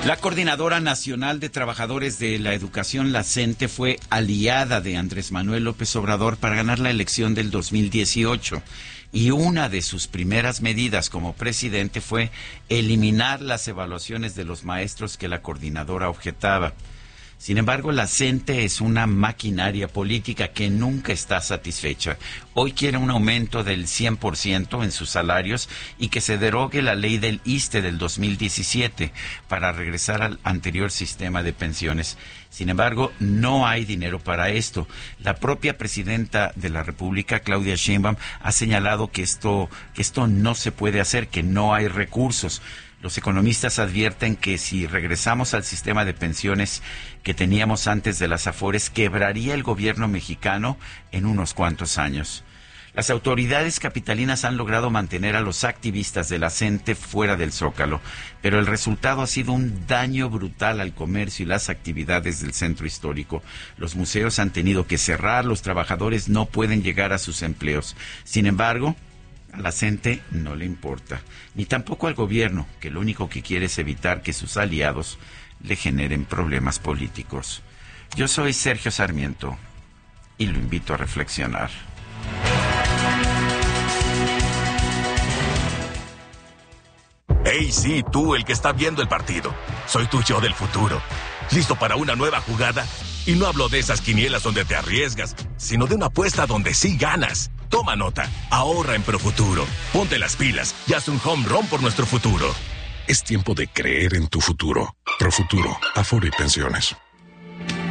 La Coordinadora Nacional de Trabajadores de la Educación, la CENTE, fue aliada de Andrés Manuel López Obrador para ganar la elección del 2018. Y una de sus primeras medidas como presidente fue eliminar las evaluaciones de los maestros que la coordinadora objetaba. Sin embargo, la CENTE es una maquinaria política que nunca está satisfecha. Hoy quiere un aumento del 100% en sus salarios y que se derogue la ley del ISSSTE del 2017 para regresar al anterior sistema de pensiones. Sin embargo, no hay dinero para esto. La propia presidenta de la República, Claudia Sheinbaum, ha señalado que esto no se puede hacer, que no hay recursos. Los economistas advierten que si regresamos al sistema de pensiones que teníamos antes de las Afores, quebraría el gobierno mexicano en unos cuantos años. Las autoridades capitalinas han logrado mantener a los activistas de la CENTE fuera del Zócalo, pero el resultado ha sido un daño brutal al comercio y las actividades del centro histórico. Los museos han tenido que cerrar, los trabajadores no pueden llegar a sus empleos. Sin embargo, a la CENTE no le importa, ni tampoco al gobierno, que lo único que quiere es evitar que sus aliados le generen problemas políticos. Yo soy Sergio Sarmiento y lo invito a reflexionar. Hey, sí, tú, el que está viendo el partido. Soy tu yo del futuro. ¿Listo para una nueva jugada? Y no hablo de esas quinielas donde te arriesgas, sino de una apuesta donde sí ganas. Toma nota, ahorra en Profuturo. Ponte las pilas y haz un home run por nuestro futuro. Es tiempo de creer en tu futuro. Profuturo, Afore y Pensiones.